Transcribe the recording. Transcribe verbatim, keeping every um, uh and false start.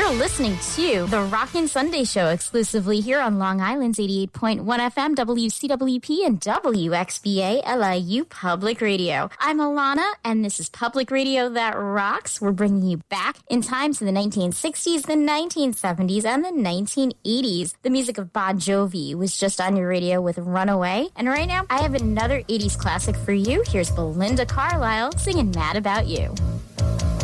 You're listening to the Rockin' Sunday Show exclusively here on Long Island's eighty-eight point one F M, W C W P, and W X B A L I U Public Radio. I'm Alana, and this is Public Radio That Rocks. We're bringing you back in time to the nineteen sixties, the nineteen seventies, and the nineteen eighties. The music of Bon Jovi was just on your radio with Runaway. And right now, I have another eighties classic for you. Here's Belinda Carlisle singing Mad About You.